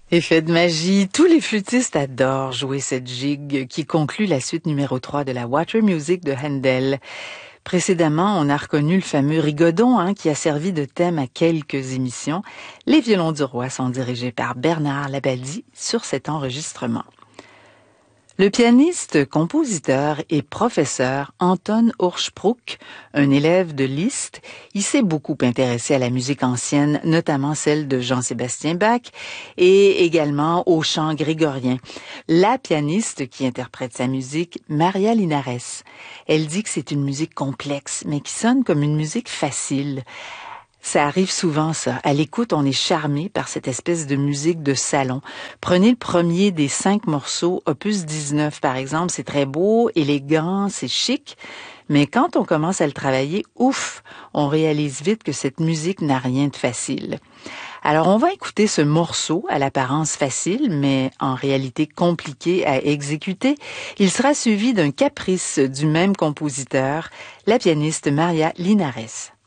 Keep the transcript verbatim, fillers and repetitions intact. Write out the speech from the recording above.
Effet de magie, tous les flûtistes adorent jouer cette gigue qui conclut la suite numéro trois de la Water Music de Handel. Précédemment, on a reconnu le fameux rigodon hein, qui a servi de thème à quelques émissions. Les violons du roi sont dirigés par Bernard Labadie sur cet enregistrement. Le pianiste, compositeur et professeur Anton Urspruch, un élève de Liszt, il s'est beaucoup intéressé à la musique ancienne, notamment celle de Jean-Sébastien Bach et également au chant grégorien. La pianiste qui interprète sa musique, Maria Linares, elle dit que c'est une musique complexe, mais qui sonne comme une musique facile. Ça arrive souvent, ça. À l'écoute, on est charmé par cette espèce de musique de salon. Prenez le premier des cinq morceaux, opus dix-neuf par exemple, c'est très beau, élégant, c'est chic, mais quand on commence à le travailler, ouf, on réalise vite que cette musique n'a rien de facile. Alors on va écouter ce morceau à l'apparence facile, mais en réalité compliqué à exécuter. Il sera suivi d'un caprice du même compositeur, la pianiste Maria Linares.